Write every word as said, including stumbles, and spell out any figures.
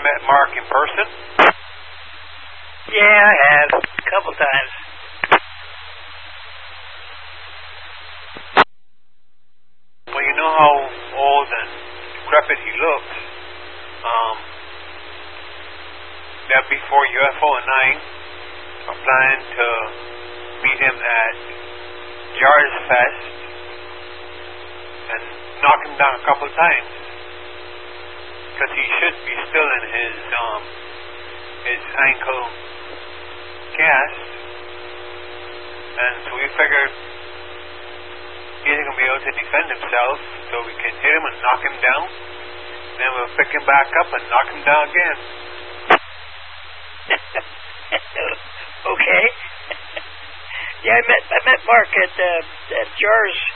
met Mark in person? Yeah, I have. A couple times. Well, you know how old and decrepit he looks. Um, that before U F O and I are planning to meet him at Jars Fest and knock him down a couple of times. Because he should be still in his um his ankle cast, and so we figured he's gonna be able to defend himself, so we can hit him and knock him down. Then we'll pick him back up and knock him down again. Okay. Yeah, I met I met Mark at uh, at Jars